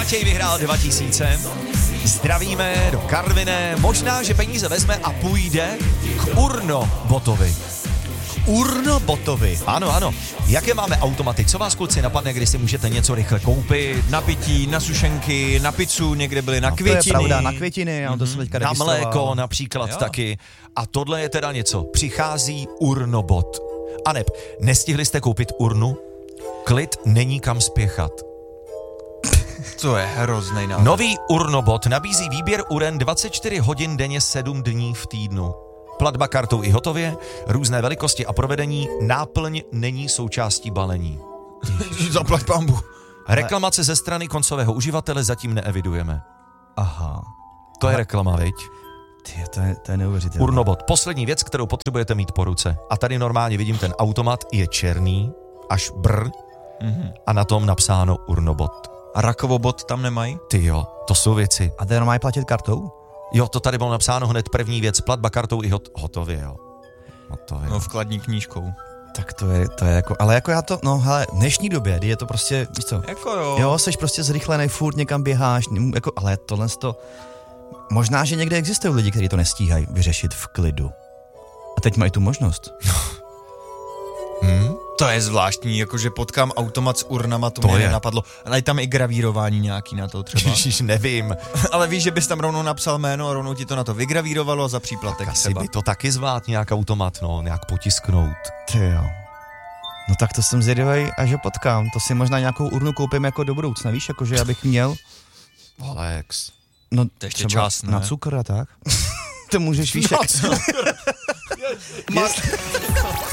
Matěj vyhrál 2000. Zdravíme do Karviné. Možná, že peníze vezme a půjde k Urnobotovi. Urnobotovi. Ano. Jaké máme automaty? Co vás, kluci, napadne, když si můžete něco rychle koupit? Na pití, na sušenky, na pizzu, někde byly na květiny. To je pravda, na květiny, to jsem teďka Na registroval. mléko například taky. A tohle je teda něco. Přichází Urnobot. Aneb, nestihli jste koupit urnu? Klid, není kam spěchat. To je hrozný nápad. Nový Urnobot nabízí výběr uren 24 hodin denně 7 dní v týdnu. Platba kartou i hotově, různé velikosti a provedení, náplň není součástí balení. Zaplať pambu. Reklamace ze strany koncového uživatele zatím neevidujeme. Aha. To je reklama, viď? Ty, to je neuvěřitelné. Urnobot, poslední věc, kterou potřebujete mít po ruce. A tady normálně vidím, ten automat je černý, až brr, a na tom napsáno Urnobot. A rakovobot tam nemají? Ty jo, to jsou věci. A to normálně platit kartou? Jo, to tady bylo napsáno hned první věc, platba kartou i hotově, jo. Hotově. No, vkladní knížkou. Tak to je jako, ale jako já to, no hele, v dnešní době, kdy je to prostě, víš co? Jako jo. Jo, seš prostě zrychlenej, furt někam běháš, jako, ale tohle to, možná, že někde existují lidi, kteří to nestíhají vyřešit v klidu. A teď mají tu možnost. To je zvláštní, jakože potkám automat s urnama, to mě je. nenapadlo. Ale je tam i gravírování nějaký na to třeba. Ježiš, nevím. Ale víš, že bys tam rovnou napsal jméno a rovnou ti to na to vygravírovalo za příplatek Asi třeba. by to taky zvlád nějak automat, no, nějak potisknout. Ty jo. No tak to jsem zvědavej, až ho potkám. To si možná nějakou urnu koupím jako do budoucna, víš, jakože já bych měl. Alex. No To je ještě třeba čas, ne? na cukr a tak. To můžeš, víš, jak...